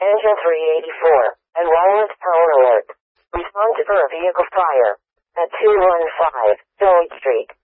Engine 384, and wireless power alert. Respond for a vehicle fire at 215 Dole Street.